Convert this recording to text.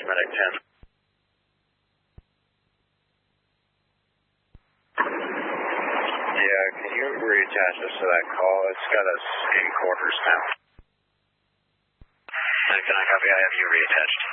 Medic 10. Yeah, can you reattach us to that call? It's got us in quarters now. Medic 10, I copy. I have you reattached.